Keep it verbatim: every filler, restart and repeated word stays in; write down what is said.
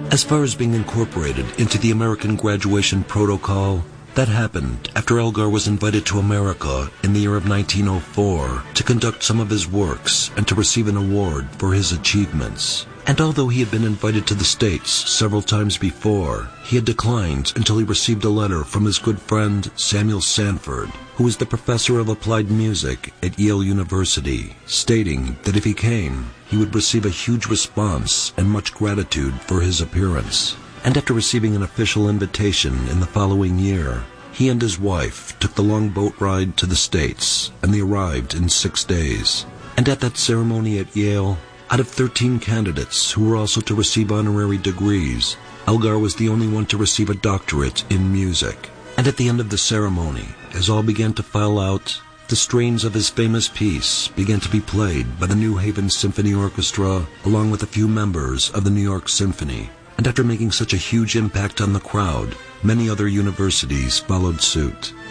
As far as being incorporated into the American graduation protocol, that happened after Elgar was invited to America in the year of nineteen oh four to conduct some of his works and to receive an award for his achievements. And although he had been invited to the States several times before, he had declined until he received a letter from his good friend Samuel Sanford, who was the professor of applied music at Yale University, stating that if he came, he would receive a huge response and much gratitude for his appearance. And after receiving an official invitation in the following year, he and his wife took the long boat ride to the States, and they arrived in six days. And at that ceremony at Yale, out of thirteen candidates who were also to receive honorary degrees, Elgar was the only one to receive a doctorate in music. And at the end of the ceremony, as all began to file out, the strains of his famous piece began to be played by the New Haven Symphony Orchestra along with a few members of the New York Symphony. And after making such a huge impact on the crowd, many other universities followed suit.